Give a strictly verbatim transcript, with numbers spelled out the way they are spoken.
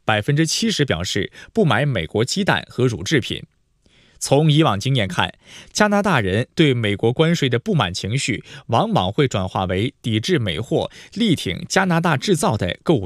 百分之七十表示不买美国鸡蛋和乳制品。从以往经验看，加拿大人对美国关税的不满情绪往往会转化为抵制美货、力挺加拿大制造的购物